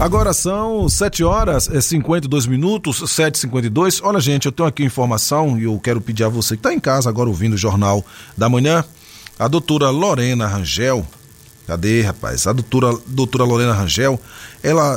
Agora são 7h52, 7h52. Olha, gente, eu tenho aqui informação e eu quero pedir a você que está em casa agora ouvindo o Jornal da Manhã. A doutora Lorena Rangel, cadê, rapaz? A doutora Lorena Rangel, ela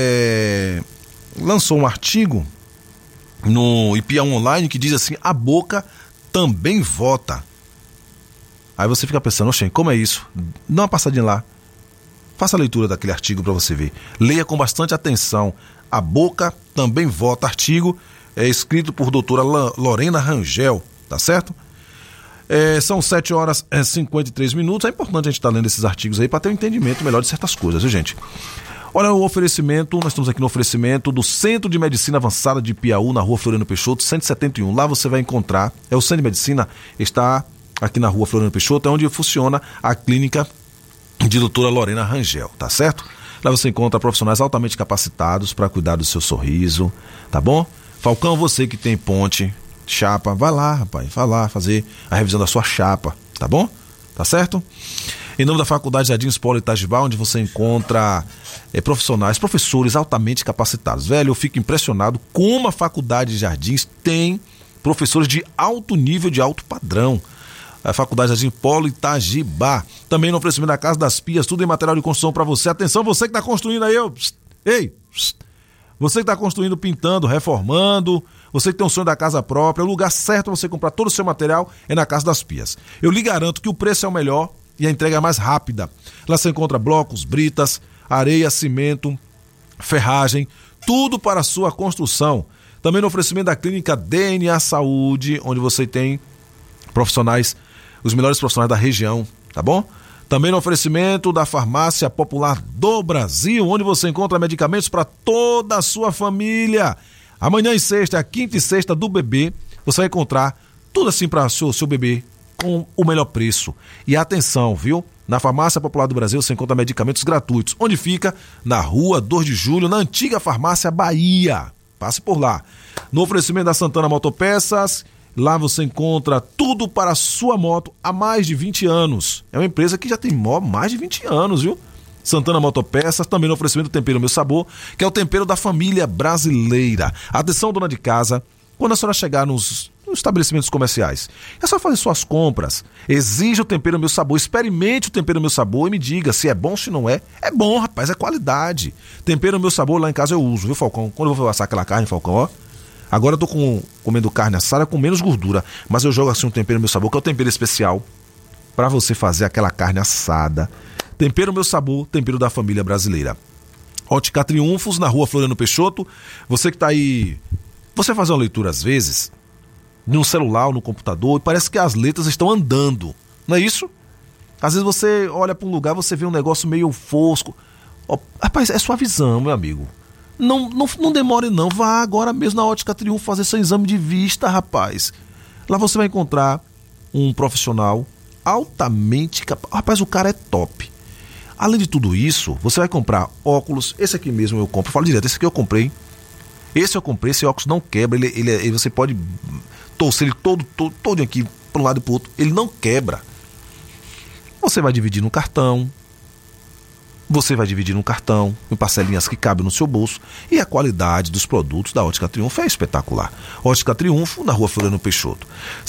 lançou um artigo no IPA1 Online que diz assim: a boca também vota. Aí você fica pensando, oxe, como é isso? Dá uma passadinha lá. Faça a leitura daquele artigo para você ver. Leia com bastante atenção. A boca também vota. Artigo escrito por doutora Lorena Rangel, tá certo? São 7h53. É importante a gente estar lendo esses artigos aí para ter um entendimento melhor de certas coisas, viu, gente? Olha o oferecimento, nós estamos aqui no oferecimento do Centro de Medicina Avançada de Piauí, na Rua Floriano Peixoto, 171. Lá você vai encontrar, o Centro de Medicina está aqui na Rua Floriano Peixoto, é onde funciona a clínica de doutora Lorena Rangel, tá certo? Lá você encontra profissionais altamente capacitados para cuidar do seu sorriso, tá bom? Falcão, você que tem ponte, chapa, vai lá, rapaz, vai lá fazer a revisão da sua chapa, tá bom? Tá certo? Em nome da Faculdade Jardins Polo Itajibá, onde você encontra professores altamente capacitados. Velho, eu fico impressionado como a Faculdade de Jardins tem professores de alto nível, de alto padrão. A Faculdade Jardim Polo Itajibá. Também no oferecimento da Casa das Pias, tudo em material de construção para você. Atenção, você que está construindo aí, você que está construindo, pintando, reformando, você que tem um sonho da casa própria, o lugar certo para você comprar todo o seu material é na Casa das Pias. Eu lhe garanto que o preço é o melhor e a entrega é mais rápida. Lá você encontra blocos, britas, areia, cimento, ferragem, tudo para a sua construção. Também no oferecimento da Clínica DNA Saúde, onde você tem profissionais, os melhores profissionais da região, tá bom? Também no oferecimento da Farmácia Popular do Brasil, onde você encontra medicamentos para toda a sua família. Amanhã e sexta, a quinta e sexta do bebê, você vai encontrar tudo assim para seu bebê com o melhor preço. E atenção, viu? Na Farmácia Popular do Brasil você encontra medicamentos gratuitos, onde fica? Na Rua 2 de Julho, na antiga Farmácia Bahia. Passe por lá. No oferecimento da Santana Motopeças, lá você encontra tudo para a sua moto há mais de 20 anos. É uma empresa que já tem mais de 20 anos, viu? Santana Motopeças, também no oferecimento do Tempero Meu Sabor, que é o tempero da família brasileira. Atenção, dona de casa, quando a senhora chegar nos estabelecimentos comerciais, é só fazer suas compras. Exija o Tempero Meu Sabor, experimente o Tempero Meu Sabor e me diga se é bom ou se não é. É bom, rapaz, é qualidade. Tempero Meu Sabor lá em casa eu uso, viu, Falcão? Quando eu vou assar aquela carne, Falcão, ó. Agora eu tô comendo carne assada com menos gordura, mas eu jogo assim um Tempero Meu Sabor, que é o tempero especial para você fazer aquela carne assada. Tempero Meu Sabor, tempero da família brasileira. Ótica Triunfos, na Rua Floriano Peixoto. Você que tá aí, você faz uma leitura às vezes no celular ou no computador e parece que as letras estão andando, não é isso? Às vezes você olha para um lugar, você vê um negócio meio fosco. Oh, rapaz, é sua visão, meu amigo. Não demore não, vá agora mesmo na Ótica Triunfo fazer seu exame de vista, rapaz. Lá você vai encontrar um profissional altamente capaz. Rapaz, o cara é top. Além de tudo isso, você vai comprar óculos. Esse aqui mesmo eu compro, falo direto, esse aqui eu comprei. Esse óculos não quebra, ele você pode torcer ele todo aqui para um lado e para o outro, ele não quebra. Você vai dividir no cartão. Em parcelinhas que cabem no seu bolso, e a qualidade dos produtos da Ótica Triunfo é espetacular. Ótica Triunfo, na Rua Floriano Peixoto.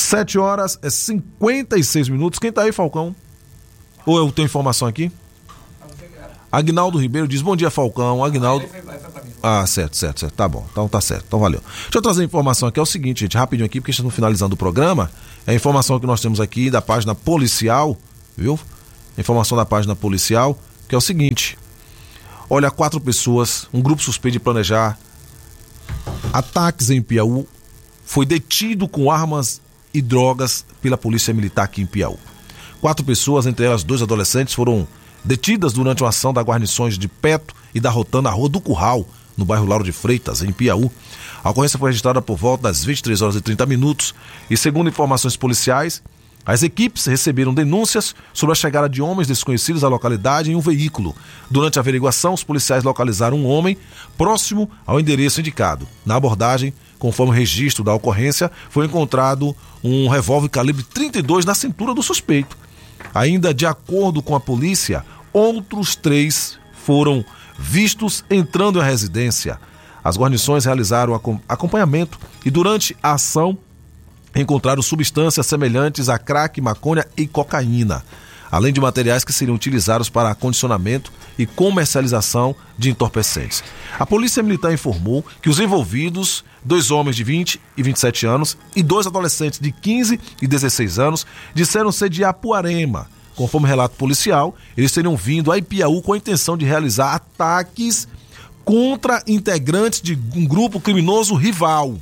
7h56. Quem tá aí, Falcão? Ou eu tenho informação aqui? Agnaldo Ribeiro diz: bom dia, Falcão. Agnaldo. Ah, certo. Tá bom. Então tá certo. Então valeu. Deixa eu trazer a informação aqui. É o seguinte, gente, rapidinho aqui, porque estamos finalizando o programa. É a informação que nós temos aqui da página policial, viu? Informação da página policial, que é o seguinte: olha, 4 pessoas, um grupo suspeito de planejar ataques em Piauí, foi detido com armas e drogas pela Polícia Militar aqui em Piauí. 4 pessoas, entre elas 2 adolescentes, foram detidas durante uma ação da guarnições de Peto e da Rotan na Rua do Curral, no bairro Lauro de Freitas, em Piauí. A ocorrência foi registrada por volta das 23h30 e, segundo informações policiais, as equipes receberam denúncias sobre a chegada de homens desconhecidos à localidade em um veículo. Durante a averiguação, os policiais localizaram um homem próximo ao endereço indicado. Na abordagem, conforme o registro da ocorrência, foi encontrado um revólver calibre 32 na cintura do suspeito. Ainda de acordo com a polícia, outros 3 foram vistos entrando em residência. As guarnições realizaram acompanhamento e durante a ação encontraram substâncias semelhantes a crack, maconha e cocaína, além de materiais que seriam utilizados para acondicionamento e comercialização de entorpecentes. A Polícia Militar informou que os envolvidos, 2 homens de 20 e 27 anos e 2 adolescentes de 15 e 16 anos, disseram ser de Apuarema. Conforme relato policial, eles teriam vindo a Ipiaú com a intenção de realizar ataques contra integrantes de um grupo criminoso rival.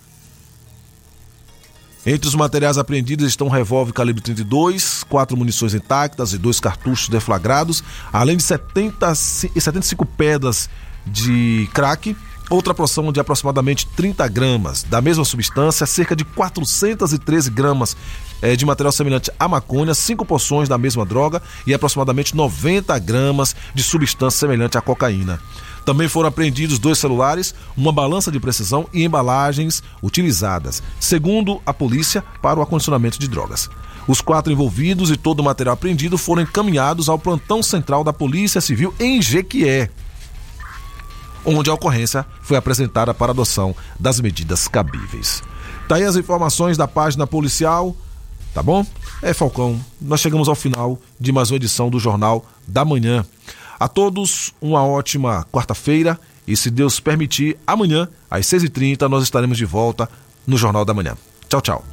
Entre os materiais apreendidos estão um revólver calibre 32, 4 munições intactas e 2 cartuchos deflagrados, além de 75 pedras de crack, outra porção de aproximadamente 30 gramas da mesma substância, cerca de 413 gramas de material semelhante a maconha, 5 porções da mesma droga e aproximadamente 90 gramas de substância semelhante à cocaína. Também foram apreendidos 2 celulares, uma balança de precisão e embalagens utilizadas, segundo a polícia, para o acondicionamento de drogas. Os 4 envolvidos e todo o material apreendido foram encaminhados ao plantão central da Polícia Civil em Jequié, onde a ocorrência foi apresentada para adoção das medidas cabíveis. Tá aí as informações da página policial, tá bom? Falcão, nós chegamos ao final de mais uma edição do Jornal da Manhã. A todos uma ótima quarta-feira e, se Deus permitir, amanhã às 6h30 nós estaremos de volta no Jornal da Manhã. Tchau, tchau.